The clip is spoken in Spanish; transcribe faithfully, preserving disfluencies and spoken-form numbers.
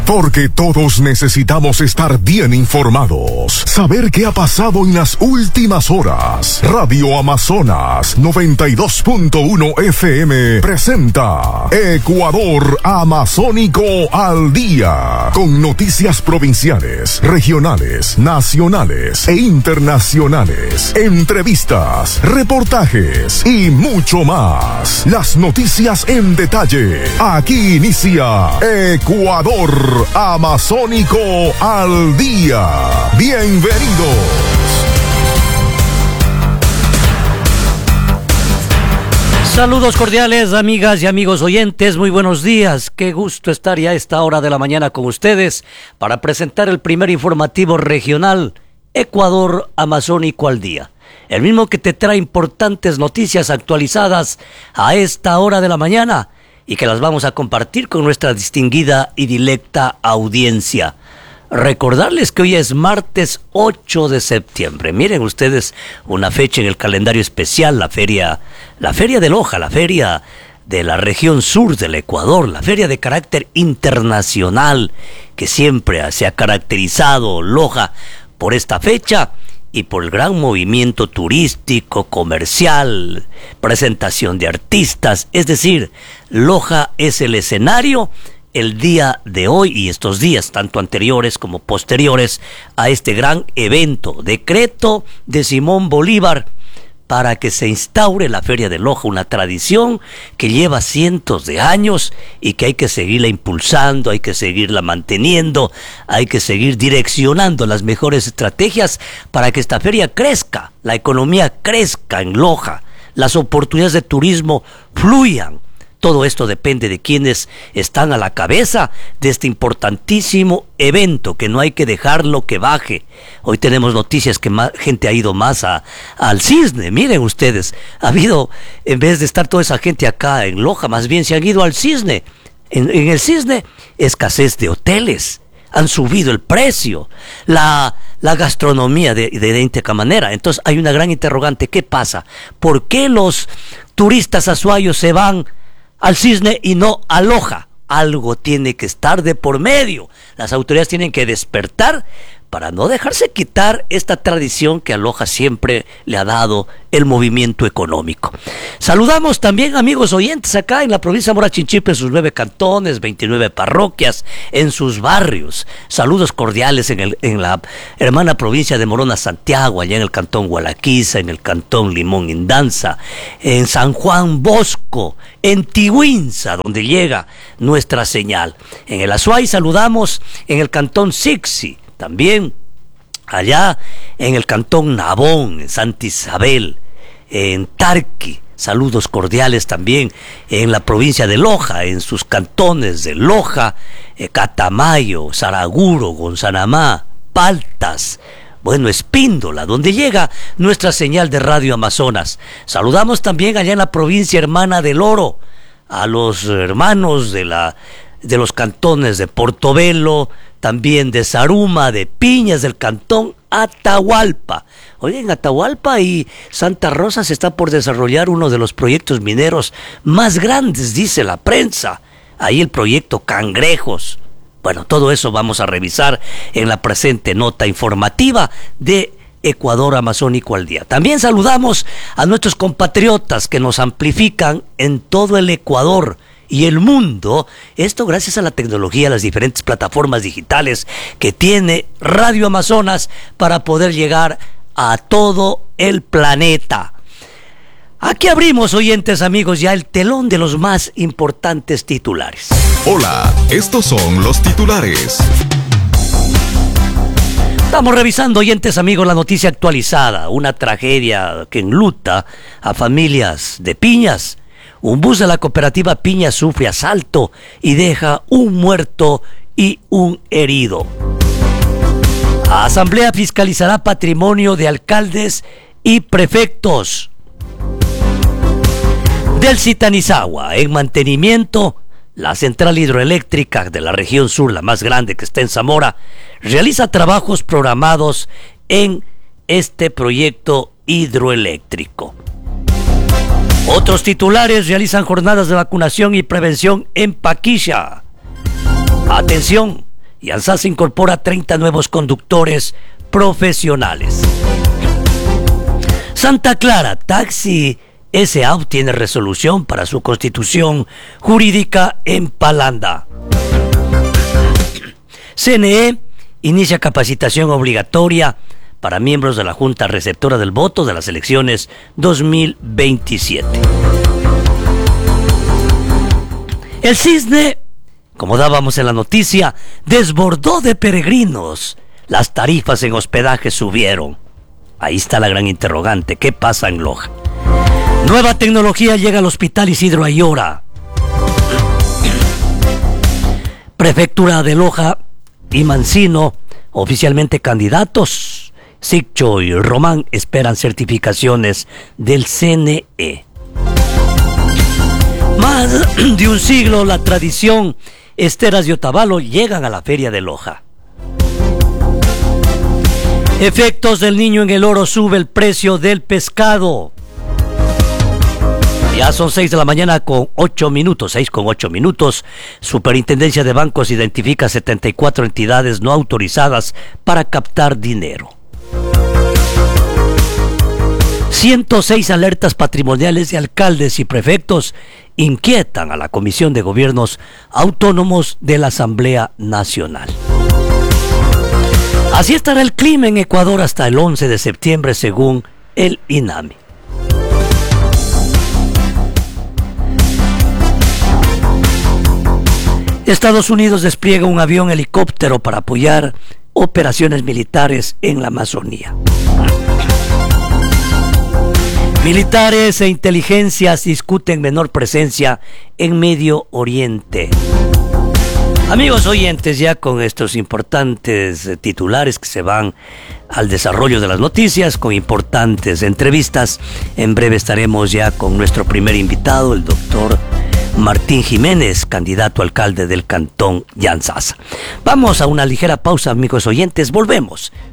Porque todos necesitamos estar bien informados. Saber qué ha pasado en las últimas horas. Radio Amazonas noventa y dos punto uno F M presenta Ecuador Amazónico al Día. Con noticias provinciales, regionales, nacionales e internacionales. Entrevistas, reportajes y mucho más. Las noticias en detalle. Aquí inicia Ecuador Amazónico al Día. Bienvenidos. Saludos cordiales, amigas y amigos oyentes, muy buenos días. Qué gusto estar ya a esta hora de la mañana con ustedes para presentar el primer informativo regional Ecuador Amazónico al Día. El mismo que te trae importantes noticias actualizadas a esta hora de la mañana y que las vamos a compartir con nuestra distinguida y directa audiencia. Recordarles que hoy es martes ocho de septiembre. Miren ustedes, una fecha en el calendario especial, la feria, la feria de Loja, la feria de la región sur del Ecuador, la feria de carácter internacional que siempre se ha caracterizado Loja por esta fecha y por el gran movimiento turístico, comercial, presentación de artistas. Es decir, Loja es el escenario el día de hoy y estos días, tanto anteriores como posteriores a este gran evento, decreto de Simón Bolívar, para que se instaure la Feria de Loja, una tradición que lleva cientos de años y que hay que seguirla impulsando, hay que seguirla manteniendo, hay que seguir direccionando las mejores estrategias para que esta feria crezca, la economía crezca en Loja, las oportunidades de turismo fluyan. Todo esto depende de quienes están a la cabeza de este importantísimo evento, que no hay que dejarlo que baje. Hoy tenemos noticias que más gente ha ido más a, al Cisne. Miren ustedes, ha habido, en vez de estar toda esa gente acá en Loja, más bien se han ido al Cisne. En, en el Cisne, escasez de hoteles, han subido el precio, la, la gastronomía de, de idéntica manera. Entonces hay una gran interrogante, ¿qué pasa? ¿Por qué los turistas azuayos se van al Cisne y no a Loja? Algo tiene que estar de por medio. Las autoridades tienen que despertar para no dejarse quitar esta tradición que a Loja siempre le ha dado el movimiento económico. Saludamos también, amigos oyentes, acá en la provincia de Mora Chinchipe, en sus nueve cantones, veintinueve parroquias, en sus barrios. Saludos cordiales en, el, en la hermana provincia de Morona Santiago, allá en el cantón Gualaquiza, en el cantón Limón Indanza, en San Juan Bosco, en Tihuinza, donde llega nuestra señal. En el Azuay saludamos en el cantón Sixi, también allá en el cantón Nabón, en Santa Isabel, en Tarqui. Saludos cordiales también en la provincia de Loja, en sus cantones de Loja, eh, Catamayo, Saraguro, Gonzanamá, Paltas, bueno, Espíndola, donde llega nuestra señal de Radio Amazonas. Saludamos también allá en la provincia hermana del Oro, a los hermanos de la de los cantones de Portobelo, también de Zaruma, de Piñas, del cantón Atahualpa. Oye, en Atahualpa y Santa Rosa se está por desarrollar uno de los proyectos mineros más grandes, dice la prensa. Ahí el proyecto Cangrejos. Bueno, todo eso vamos a revisar en la presente nota informativa de Ecuador Amazónico al Día. También saludamos a nuestros compatriotas que nos amplifican en todo el Ecuador y el mundo, esto gracias a la tecnología, a las diferentes plataformas digitales que tiene Radio Amazonas para poder llegar a todo el planeta. Aquí abrimos, oyentes amigos, ya el telón de los más importantes titulares. Hola, estos son los titulares. Estamos revisando, oyentes amigos, la noticia actualizada. Una tragedia que enluta a familias de Piñas. Un bus de la cooperativa Piña sufre asalto y deja un muerto y un herido. Asamblea fiscalizará patrimonio de alcaldes y prefectos. Del Zitanizagua, en mantenimiento, la central hidroeléctrica de la región sur, la más grande que está en Zamora, realiza trabajos programados en este proyecto hidroeléctrico. Otros titulares realizan jornadas de vacunación y prevención en Paquilla. Atención, y Ansasa incorpora treinta nuevos conductores profesionales. Santa Clara, Taxi S A obtiene resolución para su constitución jurídica en Palanda. C N E inicia capacitación obligatoria para miembros de la Junta Receptora del Voto de las elecciones dos mil veintisiete. El Cisne, como dábamos en la noticia, desbordó de peregrinos. Las tarifas en hospedaje subieron. Ahí está la gran interrogante. ¿Qué pasa en Loja? Nueva tecnología llega al Hospital Isidro Ayora. Prefectura de Loja y Mancino, oficialmente candidatos. Siccho y Román esperan certificaciones del C N E. Más de un siglo, la tradición esteras y Otavalo llegan a la feria de Loja. Efectos del Niño en el Oro, sube el precio del pescado. Ya son seis de la mañana con ocho minutos, seis con ocho minutos. Superintendencia de Bancos identifica setenta y cuatro entidades no autorizadas para captar dinero. ciento seis alertas patrimoniales de alcaldes y prefectos inquietan a la Comisión de Gobiernos Autónomos de la Asamblea Nacional. Así estará el clima en Ecuador hasta el once de septiembre según el INAMI. Estados Unidos despliega un avión helicóptero para apoyar operaciones militares en la Amazonía. Militares e inteligencias discuten menor presencia en Medio Oriente. Amigos oyentes, ya con estos importantes titulares que se van al desarrollo de las noticias, con importantes entrevistas, en breve estaremos ya con nuestro primer invitado, el doctor Martín Jiménez, candidato a alcalde del Cantón Ansasa. Vamos a una ligera pausa, amigos oyentes, volvemos